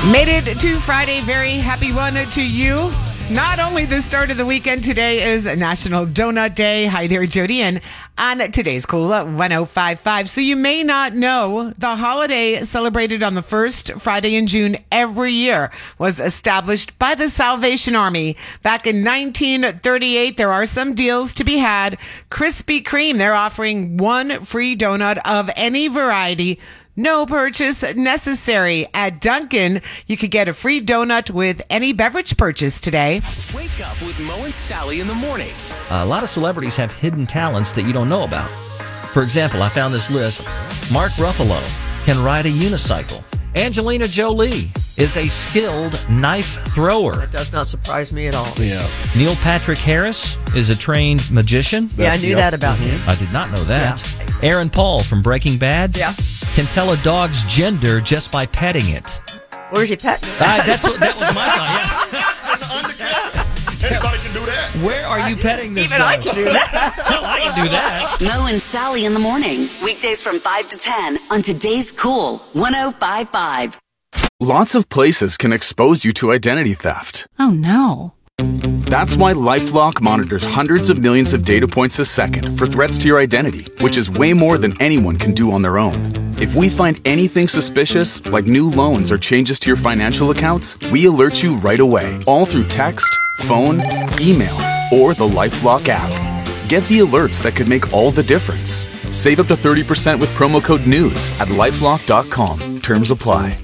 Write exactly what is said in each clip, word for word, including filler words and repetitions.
Made it to Friday. Very happy one to you. Not only the start of the weekend, today is National Donut Day. Hi there, Jody. And on today's Cool one oh five point five. So you may not know the holiday celebrated on the first Friday in June every year was established by the Salvation Army. Back in nineteen thirty-eight, there are some deals to be had. Krispy Kreme, they're offering one free donut of any variety. No purchase necessary. At Dunkin', you could get a free donut with any beverage purchase today. Wake up with Mo and Sally in the morning. A lot of celebrities have hidden talents that you don't know about. For example, I found this list. Mark Ruffalo can ride a unicycle. Angelina Jolie is a skilled knife thrower. That does not surprise me at all. Yeah. Neil Patrick Harris is a trained magician. Yeah, I knew Yep. that about him. I did not know that. Aaron Paul from Breaking Bad Yeah. can tell a dog's gender just by petting it. Where's he pet? Uh, that's what, that was my thought, yeah. Anybody can do that. Where are you petting this Even dog? I can do that. Hell, I can do that. Mo and Sally in the morning. Weekdays from five to ten on today's Cool one oh five point five. Lots of places can expose you to identity theft. Oh no. That's why LifeLock monitors hundreds of millions of data points a second for threats to your identity, which is way more than anyone can do on their own. If we find anything suspicious, like new loans or changes to your financial accounts, we alert you right away, all through text, phone, email, or the LifeLock app. Get the alerts that could make all the difference. Save up to thirty percent with promo code NEWS at lifelock dot com. Terms apply.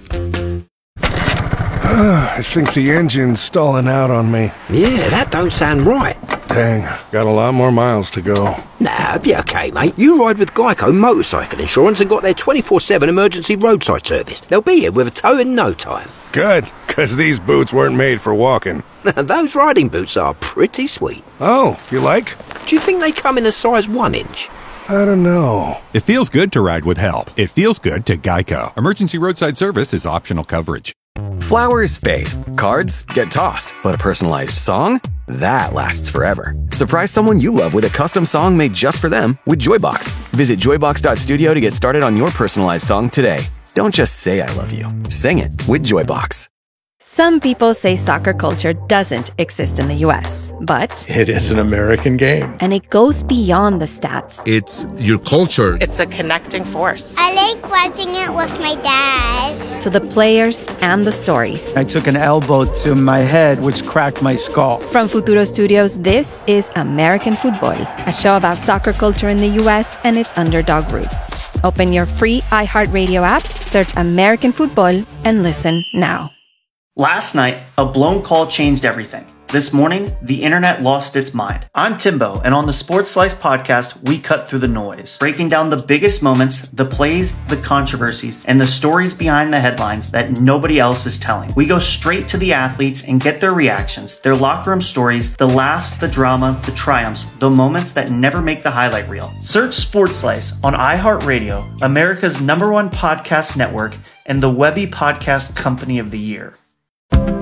I think the engine's stalling out on me. Yeah, that don't sound right. Dang, got a lot more miles to go. Nah, be okay, mate. You ride with Geico Motorcycle Insurance and got their twenty-four seven emergency roadside service. They'll be here with a tow in no time. Good, because these boots weren't made for walking. Those riding boots are pretty sweet. Oh, you like? Do you think they come in a size one inch? I don't know. It feels good to ride with help. It feels good to Geico. Emergency roadside service is optional coverage. Flowers fade, cards get tossed, but a personalized song? That lasts forever. Surprise someone you love with a custom song made just for them with Joybox. Visit joybox dot studio to get started on your personalized song today. Don't just say I love you. Sing it with Joybox. Some people say soccer culture doesn't exist in the U S, but It is an American game. and it goes beyond the stats. It's your culture. It's a connecting force. I like watching it with my dad. To the players and the stories. I took an elbow to my head, which cracked my skull. From Futuro Studios, this is American Football, a show about soccer culture in the U S and its underdog roots. Open your free iHeartRadio app, search American Football, and listen now. Last night, a blown call changed everything. This morning, the internet lost its mind. I'm Timbo, and on the Sports Slice podcast, we cut through the noise, breaking down the biggest moments, the plays, the controversies, and the stories behind the headlines that nobody else is telling. We go straight to the athletes and get their reactions, their locker room stories, the laughs, the drama, the triumphs, the moments that never make the highlight reel. Search Sports Slice on iHeartRadio, America's number one podcast network, and the Webby Podcast Company of the Year.